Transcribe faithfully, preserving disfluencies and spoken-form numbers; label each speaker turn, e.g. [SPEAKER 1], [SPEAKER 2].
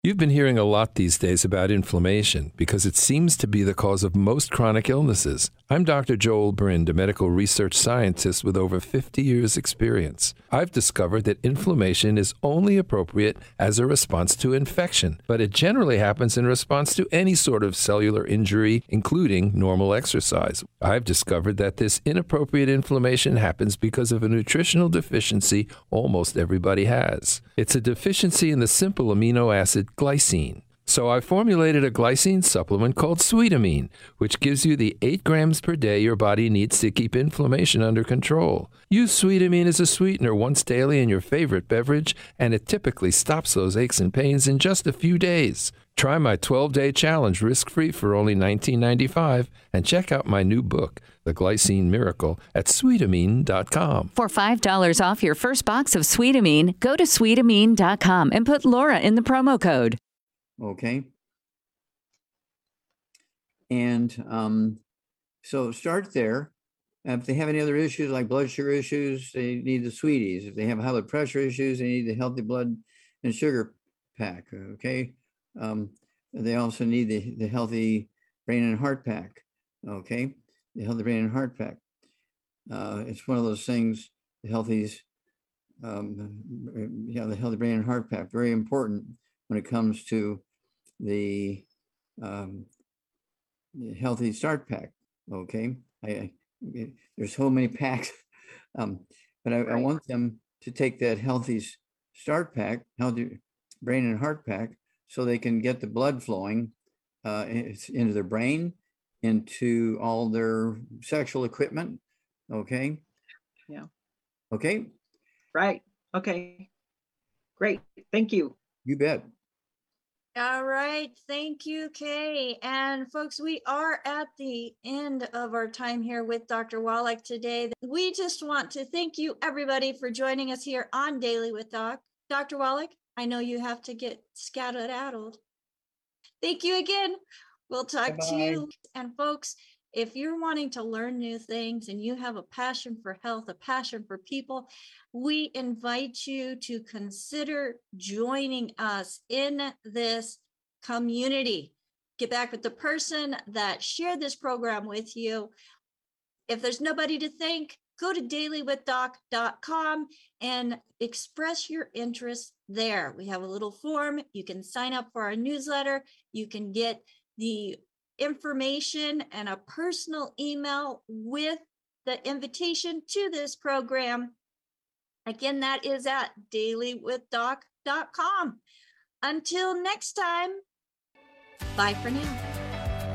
[SPEAKER 1] You've been hearing a lot these days about inflammation because it seems to be the cause of most chronic illnesses. I'm Doctor Joel Brind, a medical research scientist with over fifty years' experience. I've discovered that inflammation is only appropriate as a response to infection, but it generally happens in response to any sort of cellular injury, including normal exercise. I've discovered that this inappropriate inflammation happens because of a nutritional deficiency almost everybody has. It's a deficiency in the simple amino acid glycine. So I formulated a glycine supplement called Sweetamine, which gives you the eight grams per day your body needs to keep inflammation under control. Use Sweetamine as a sweetener once daily in your favorite beverage, and it typically stops those aches and pains in just a few days. Try my twelve-day challenge risk-free for only nineteen ninety-five dollars and check out my new book, The Glycine Miracle, at sweetamine dot com.
[SPEAKER 2] For five dollars off your first box of Sweetamine, go to sweetamine dot com and put Laura in the promo code.
[SPEAKER 3] Okay. And um, so start there. If they have any other issues like blood sugar issues, they need the Sweeties. If they have high blood pressure issues, they need the Healthy Blood and Sugar Pack. Okay. Um, they also need the, the Healthy Brain and Heart Pack. Okay. The Healthy Brain and Heart Pack. Uh, it's one of those things, the Healthy's, um, yeah, the Healthy Brain and Heart Pack, very important when it comes to the, um, the Healthy Start Pack. Okay. I, I there's so many packs, um, but I, right. I want them to take that Healthy Start Pack, Healthy Brain and Heart Pack, so they can get the blood flowing uh, into their brain, into all their sexual equipment. Okay.
[SPEAKER 4] Yeah.
[SPEAKER 3] Okay.
[SPEAKER 4] Right. Okay. Great. Thank you.
[SPEAKER 3] You bet.
[SPEAKER 5] All right. Thank you, Kay. And folks, we are at the end of our time here with Doctor Wallach today. We just want to thank you, everybody, for joining us here on Daily with Doc. Doctor Wallach, I know you have to get skedaddled. Thank you again. We'll talk
[SPEAKER 3] Bye-bye.
[SPEAKER 5] to you. And folks, if you're wanting to learn new things and you have a passion for health, a passion for people, we invite you to consider joining us in this community. Get back with the person that shared this program with you. If there's nobody to thank, go to daily with doc dot com and express your interest there. We have a little form. You can sign up for our newsletter. You can get the information and a personal email with the invitation to this program. Again, that is at daily with doc dot com. Until next time, bye for now.